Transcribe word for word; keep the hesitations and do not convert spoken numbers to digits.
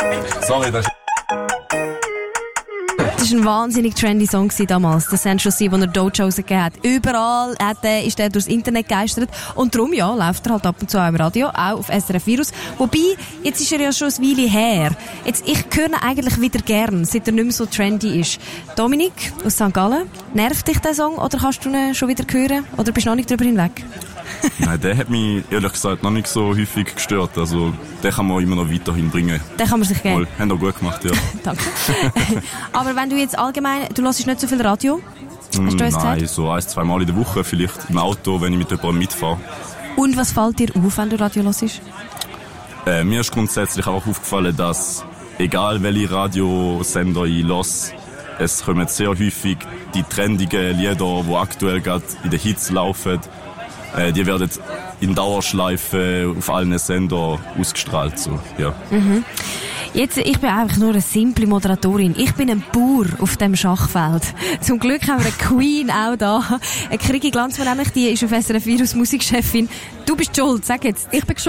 Sorry, das Das war ein wahnsinnig trendy Song damals, der Central C, den er Dojo rausgegeben hat. Überall hat er, ist er durchs Internet gegeistert. Und darum, ja, läuft er halt ab und zu auch im Radio, auch auf S R F Virus. Wobei, jetzt ist er ja schon ein Weile her. Jetzt, ich höre ihn eigentlich wieder gern, seit er nicht mehr so trendy ist. Dominik aus Sankt Gallen, nervt dich der Song oder kannst du ihn schon wieder hören? Oder bist du noch nicht drüber hinweg? Nein, der hat mich ehrlich gesagt noch nicht so häufig gestört. Also, den kann man immer noch weiterhin bringen. Den kann man sich geben. Voll, haben auch gut gemacht, ja. Danke. Aber wenn du jetzt allgemein, du hörst nicht so viel Radio? Hast du Nein, gesagt? so ein, zwei Mal in der Woche vielleicht im Auto, wenn ich mit jemandem mitfahre. Und was fällt dir auf, wenn du Radio hörst? Äh, mir ist grundsätzlich auch aufgefallen, dass egal welche Radiosender ich höre, es kommen sehr häufig die trendigen Lieder, die aktuell gerade in den Hits laufen. Äh, die werden in Dauerschleife auf allen Sendern ausgestrahlt. So, ja. Mhm. Jetzt, ich bin einfach nur eine simple Moderatorin. Ich bin ein Bauer auf dem Schachfeld. Zum Glück haben wir eine Queen auch da. Eine Krigi Glanzmann nämlich, die ist auf S R F Virus Musikchefin. Du bist schuld, sag jetzt. Ich bin